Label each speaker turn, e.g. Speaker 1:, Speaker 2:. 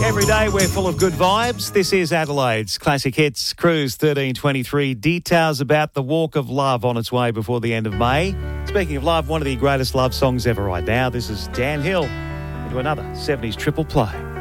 Speaker 1: Every day we're full of good vibes. This is Adelaide's Classic Hits Cruise 1323. Details about the Walk of Love on its way before the end of May. Speaking of love, one of the greatest love songs ever right now. This is Dan Hill into another 70s triple play.